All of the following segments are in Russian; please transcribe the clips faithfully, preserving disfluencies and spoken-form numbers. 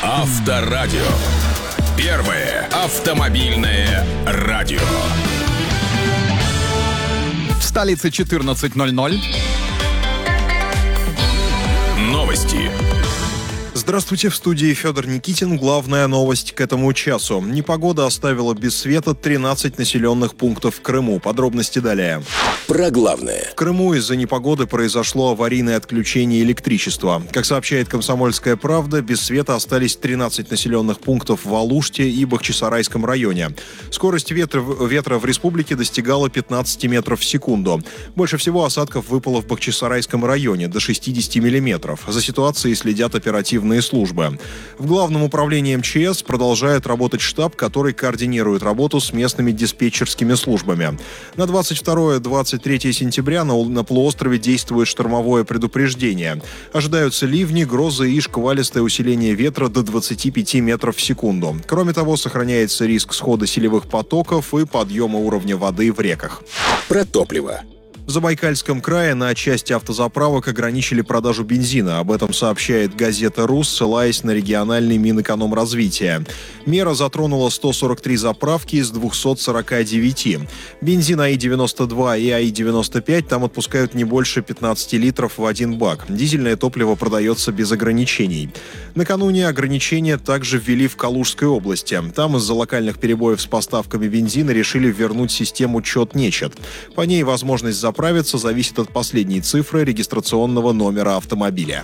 Авторадио. Первое автомобильное радио. В столице четырнадцать ноль ноль. Новости. Здравствуйте, в студии Федор Никитин. Главная новость к этому часу. Непогода оставила без света тринадцать населенных пунктов в Крыму. Подробности далее. Про главное. В Крыму из-за непогоды произошло аварийное отключение электричества. Как сообщает «Комсомольская правда», без света остались тринадцать населенных пунктов в Алуште и Бахчисарайском районе. Скорость ветра, ветра в республике достигала пятнадцать метров в секунду. Больше всего осадков выпало в Бахчисарайском районе, до шестьдесят миллиметров. За ситуацией следят оперативные службы. В Главном управлении эм че эс продолжает работать штаб, который координирует работу с местными диспетчерскими службами. На двадцать второе - двадцать третье сентября на, на полуострове действует штормовое предупреждение. Ожидаются ливни, грозы и шквалистое усиление ветра до двадцати пяти метров в секунду. Кроме того, сохраняется риск схода селевых потоков и подъема уровня воды в реках. Про топливо. В Забайкальском крае на части автозаправок ограничили продажу бензина. Об этом сообщает газета «Рус», ссылаясь на региональный Минэкономразвития. Мера затронула сто сорок три заправки из двухсот сорока девяти. Бензин а и девяносто два и а и девяносто пять там отпускают не больше пятнадцати литров в один бак. Дизельное топливо продается без ограничений. Накануне ограничения также ввели в Калужской области. Там из-за локальных перебоев с поставками бензина решили вернуть систему «Чет-нечет». По ней возможность заправки Заправиться зависит от последней цифры регистрационного номера автомобиля.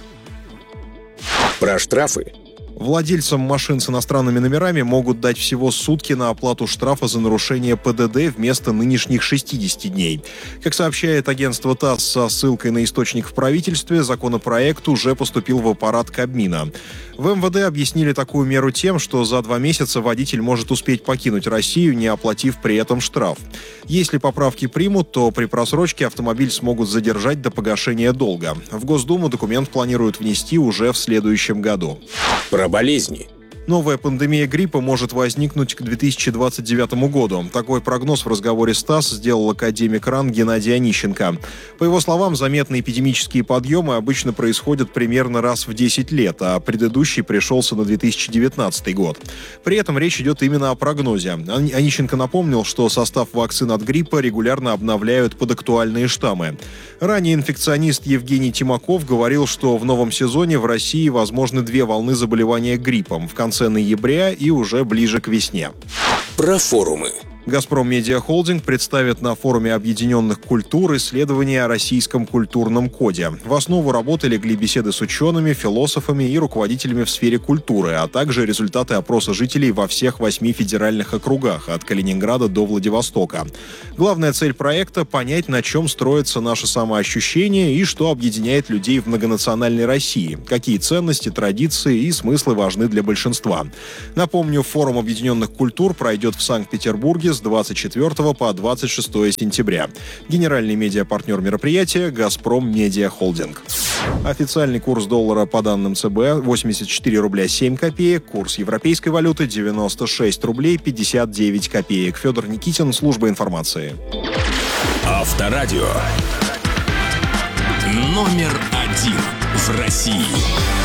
Про штрафы. Владельцам машин с иностранными номерами могут дать всего сутки на оплату штрафа за нарушение пэ дэ дэ вместо нынешних шестидесяти дней. Как сообщает агентство ТАСС со ссылкой на источник в правительстве, законопроект уже поступил в аппарат Кабмина. В эм вэ дэ объяснили такую меру тем, что за два месяца водитель может успеть покинуть Россию, не оплатив при этом штраф. Если поправки примут, то при просрочке автомобиль смогут задержать до погашения долга. В Госдуму документ планируют внести уже в следующем году. Про болезни. Новая пандемия гриппа может возникнуть к две тысячи двадцать девятому году. Такой прогноз в разговоре с ТАСС сделал академик РАН Геннадий Онищенко. По его словам, заметные эпидемические подъемы обычно происходят примерно раз в десять лет, а предыдущий пришелся на две тысячи девятнадцатый год. При этом речь идет именно о прогнозе. Онищенко напомнил, что состав вакцин от гриппа регулярно обновляют под актуальные штаммы. Ранее инфекционист Евгений Тимаков говорил, что в новом сезоне в России возможны две волны заболевания гриппом – в конце ноября и уже ближе к весне. Про форумы. «Газпром Медиа Холдинг» представит на форуме объединенных культур исследования о российском культурном коде. В основу работы легли беседы с учеными, философами и руководителями в сфере культуры, а также результаты опроса жителей во всех восьми федеральных округах, от Калининграда до Владивостока. Главная цель проекта – понять, на чем строится наше самоощущение и что объединяет людей в многонациональной России, какие ценности, традиции и смыслы важны для большинства. Напомню, форум объединенных культур пройдет в Санкт-Петербурге с двадцать четвёртого по двадцать шестое сентября. Генеральный медиапартнер мероприятия – «Газпром Медиа Холдинг». Официальный курс доллара по данным цэ бэ восемьдесят четыре рубля семь копеек, курс европейской валюты девяносто шесть рублей пятьдесят девять копеек. Федор Никитин, служба информации. Авторадио. Номер один в России.